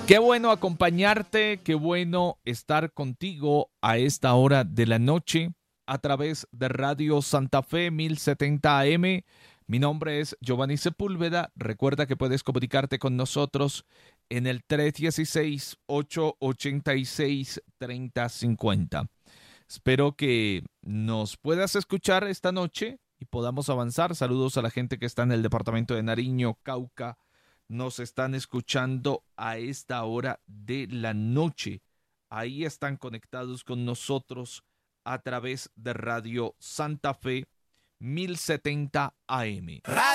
Qué bueno acompañarte, qué bueno estar contigo a esta hora de la noche a través de Radio Santa Fe 1070 AM. Mi nombre es Giovanni Sepúlveda. Recuerda que puedes comunicarte con nosotros en el 316-886-3050. Espero que nos puedas escuchar esta noche y podamos avanzar. Saludos a la gente que está en el departamento de Nariño, Cauca. Nos están escuchando a esta hora de la noche. Ahí están conectados con nosotros a través de Radio Santa Fe 1070 AM.